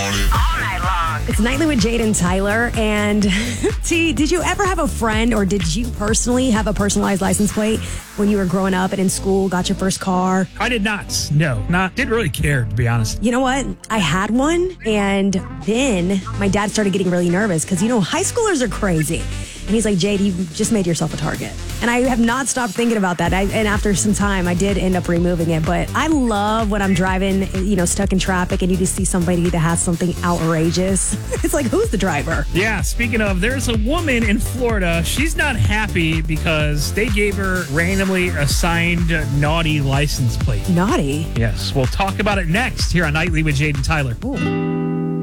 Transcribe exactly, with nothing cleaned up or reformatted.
It's Nightly with Jade and Tyler. And T, did you ever have a friend, or did you personally have a personalized license plate when you were growing up and in school, got your first car? I did not. No, not. Didn't really care, to be honest. You know what? I had one, and then my dad started getting really nervous because, you know, high schoolers are crazy. And he's like, Jade, you just made yourself a target. And I have not stopped thinking about that. I, and after some time, I did end up removing it. But I love when I'm driving, you know, stuck in traffic and you just see somebody that has something outrageous. It's like, who's the driver? Yeah, speaking of, there's a woman in Florida. She's not happy because they gave her randomly assigned naughty license plate. Naughty? Yes, we'll talk about it next here on Nightly with Jade and Tyler. Ooh.